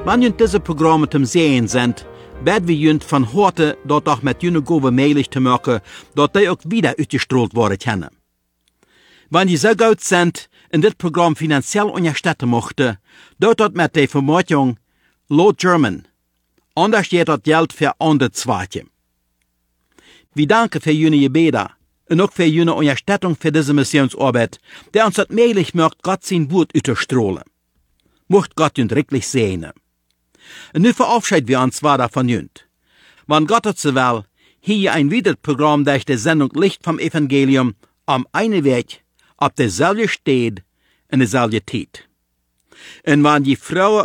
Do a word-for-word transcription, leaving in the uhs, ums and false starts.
Wenn jünt diese Programme zum Sehen sind, werden wir jünt von heute dort auch mit jüne Gove möglich zu machen, dort die auch wieder ausgestrahlt worden können. Wenn die so gut sind, in dit Programm finanziell unterstützen mochten, dort dort mit der Vermutung, Low German, anders geht das Geld für andere Zweige. Wir danken für jene Gebete und auch für jene Unterstützung für diese Missionsarbeit, der uns das möglich macht, Gott sein Wort auszustrahlen. Mocht Gott uns wirklich segnen. Und nu verabschieden wir uns weiter von jünt. Wenn Gott es so will, hier ein weiteres Programm durch die Sendung Licht vom Evangelium am einen Weg, auf derselben steht, in derselben Zeit. Und wenn die Frauen